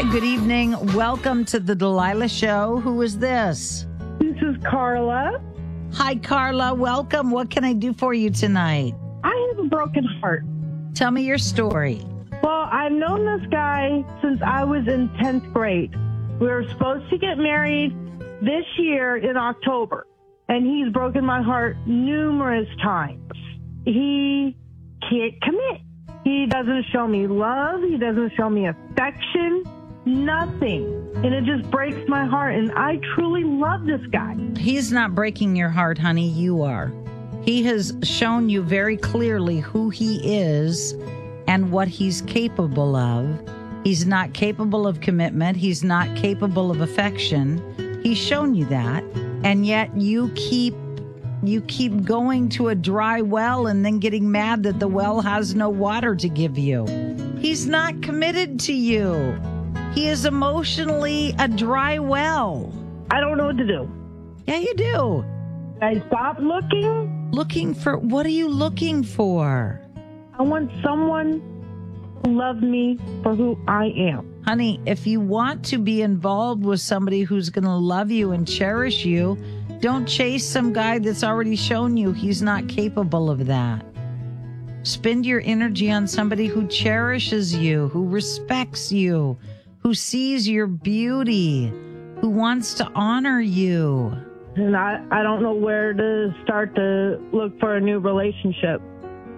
good evening. Welcome to the Delilah Show. Who is this? This is Carla. Hi, Carla. Welcome. What can I do for you tonight? I have a broken heart. Tell me your story. Well, I've known this guy since I was in 10th grade. We were supposed to get married this year in October, and he's broken my heart numerous times. He can't commit. He doesn't show me love. He doesn't show me affection. Nothing. And it just breaks my heart. And I truly love this guy. He's not breaking your heart, honey. You are. He has shown you very clearly who he is and what he's capable of. He's not capable of commitment. He's not capable of affection. He's shown you that. And yet you keep going to a dry well and then getting mad that the well has no water to give you. He's not committed to you. He is emotionally a dry well. I don't know what to do. Yeah, you do. I stopped looking. Looking for, what are you looking for? I want someone who loves me for who I am. Honey, if you want to be involved with somebody who's going to love you and cherish you, don't chase some guy that's already shown you he's not capable of that. Spend your energy on somebody who cherishes you, who respects you, who sees your beauty, who wants to honor you. And I don't know where to start to look for a new relationship.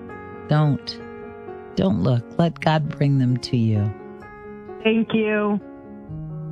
Don't look. Let God bring them to you. Thank you.